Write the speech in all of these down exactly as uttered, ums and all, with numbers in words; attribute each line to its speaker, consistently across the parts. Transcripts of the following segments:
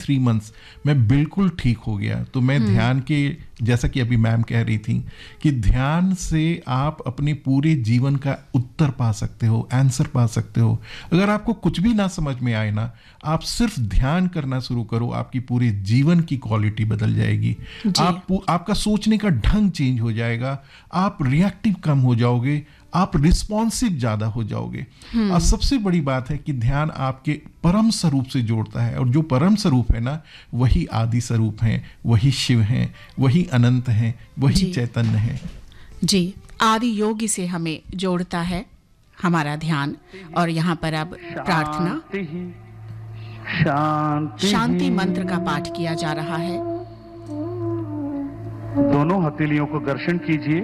Speaker 1: Three months मैं बिल्कुल ठीक हो गया। तो मैं ध्यान के, जैसा कि अभी मैम कह रही थी कि ध्यान से आप अपने पूरे जीवन का उत्तर पा सकते हो, आंसर पा सकते हो। अगर आपको कुछ भी ना समझ में आए ना, आप सिर्फ ध्यान करना शुरू करो, आपकी पूरे जीवन की क्वालिटी बदल जाएगी। आप आपका सोचने का ढंग चेंज हो जाएगा, आप रिएक्टिव कम हो जाओगे, आप रिस्पॉन्सिव ज्यादा हो जाओगे। और सबसे बड़ी बात है कि ध्यान आपके परम स्वरूप से जोड़ता है, और जो परम स्वरूप है ना, वही आदि स्वरूप है, वही शिव है, वही अनंत है, वही चैतन्य है।
Speaker 2: जी, आदि योगी से हमें जोड़ता है हमारा ध्यान। और यहाँ पर अब प्रार्थना
Speaker 3: शांति
Speaker 2: शांति मंत्र का पाठ किया जा रहा है।
Speaker 3: दोनों हथेलियों को घर्षण कीजिए,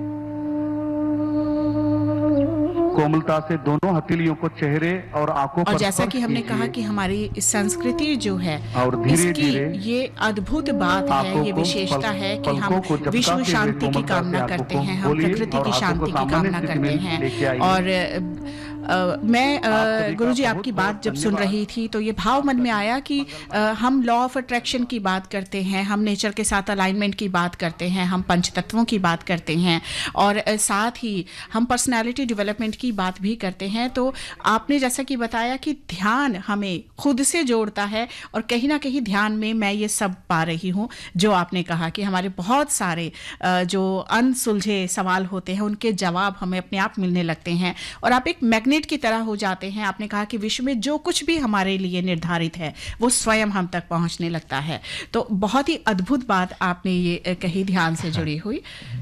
Speaker 3: कोमलता से दोनों हथेलियों को चेहरे और आंखों पर।
Speaker 2: और जैसा कि हमने कहा कि हमारी संस्कृति जो है,
Speaker 3: और धीरे
Speaker 2: इसकी
Speaker 3: धीरे
Speaker 2: ये अद्भुत बात है, ये विशेषता है कि हम विश्व शांति की कामना करते हैं, हम प्रकृति की शांति की कामना करते हैं। और आ, मैं गुरुजी आपकी बात जब सुन रही थी तो ये भाव मन में आया कि आ, हम लॉ ऑफ अट्रैक्शन की बात करते हैं, हम नेचर के साथ अलाइनमेंट की बात करते हैं, हम पंचतत्वों की बात करते हैं, और आ, साथ ही हम पर्सनालिटी डेवलपमेंट की बात भी करते हैं। तो आपने जैसा कि बताया कि ध्यान हमें खुद से जोड़ता है, और कहीं ना कहीं ध्यान में मैं ये सब पा रही हूँ जो आपने कहा कि हमारे बहुत सारे आ, जो अनसुलझे सवाल होते हैं उनके जवाब हमें अपने आप मिलने लगते हैं, और आप एक मैग्नेट की तरह हो जाते हैं। आपने कहा कि विश्व में जो कुछ भी हमारे लिए निर्धारित है वो स्वयं हम तक पहुंचने लगता है। तो बहुत ही अद्भुत बात आपने ये कही, ध्यान से जुड़ी हुई।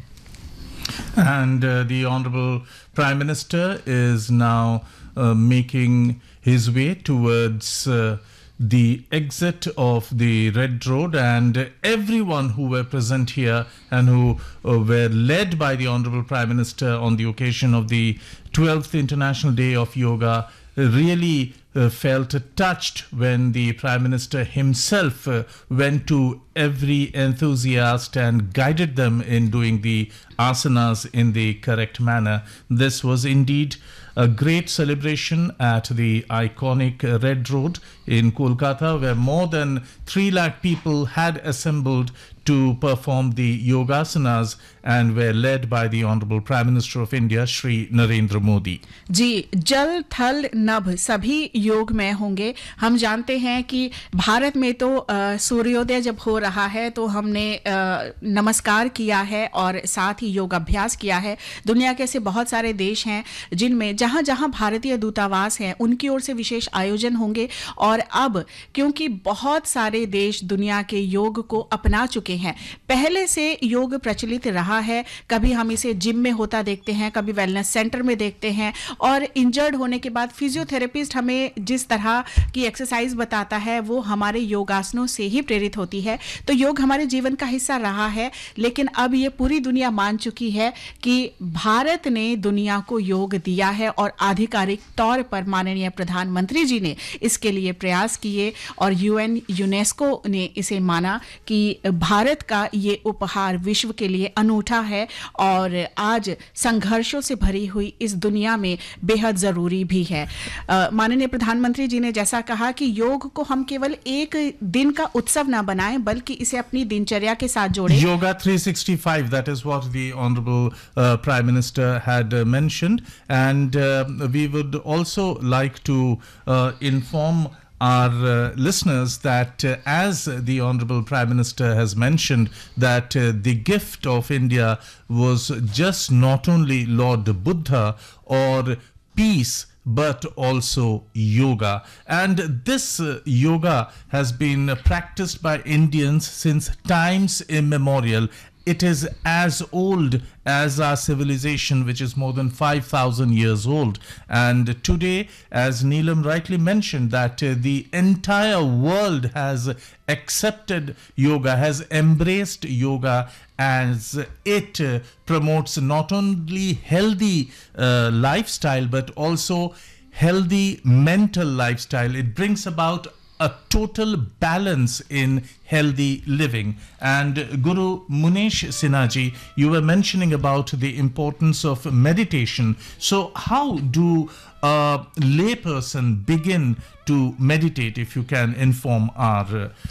Speaker 4: And uh, the Honorable Prime Minister is now uh, making his way towards uh, the exit of the Red Road, and everyone who were present here and who uh, were led by the Honorable Prime Minister on the occasion of the twelfth International Day of Yoga really uh, felt touched when the Prime Minister himself uh, went to every enthusiast and guided them in doing the asanas in the correct manner. This was indeed a great celebration at the iconic Red Road in Kolkata, where more than three lakh people had assembled to perform the yogasanas and were led by the Honorable Prime Minister of India, Shri Narendra Modi.
Speaker 2: जी, जल थल नभ सभी योगमय होंगे। हम जानते हैं कि भारत में तो सूर्योदय जब हो रहा है तो हमने आ, नमस्कार किया है और साथ ही योग अभ्यास किया है। दुनिया के ऐसे बहुत सारे देश हैं जिनमें जहां जहां भारतीय दूतावास हैं उनकी ओर से विशेष आयोजन होंगे, और अब क्योंकि बहुत सारे देश दुनिया के योग को अपना चुके हैं, पहले से योग प्रचलित रहा है। कभी हम इसे जिम में होता देखते हैं, कभी वेलनेस सेंटर में देखते हैं, और इंजर्ड होने के बाद फिजियोथेरेपिस्ट हमें जिस तरह की एक्सरसाइज बताता है वो हमारे योगासनों से ही प्रेरित होती है। तो योग हमारे जीवन का हिस्सा रहा है, लेकिन अब ये पूरी दुनिया मान चुकी है कि भारत ने दुनिया को योग दिया है, और आधिकारिक तौर पर माननीय प्रधानमंत्री जी ने इसके लिए प्रयास किए, और यूएन यूनेस्को ने इसे माना कि भारत का ये उपहार विश्व के लिए अनूठा है, और आज संघर्षों से भरी हुई इस दुनिया में बेहद जरूरी भी है। माननीय प्रधानमंत्री जी ने जैसा कहा कि योग को हम केवल एक दिन का उत्सव ना बनाएं, बल्कि इसे अपनी दिनचर्या के साथ जोड़ें।
Speaker 4: Yoga three sixty-five, that is what the Honorable uh, Prime Minister had uh, mentioned, and uh, we would also like to uh, inform our uh, listeners that uh, as the Honorable Prime Minister has mentioned that uh, the gift of India was just not only Lord Buddha or peace, but also yoga. And this uh, yoga has been practiced by Indians since times immemorial. It is as old as our civilization, which is more than five thousand years old. And today, as Neelam rightly mentioned, that uh, the entire world has accepted yoga, has embraced yoga, as it uh, promotes not only healthy uh, lifestyle, but also healthy mental lifestyle. It brings about a total balance in healthy living. And Guru Munesh Sinha, you were mentioning about the importance of meditation. So how do a layperson begin to meditate, if you can inform our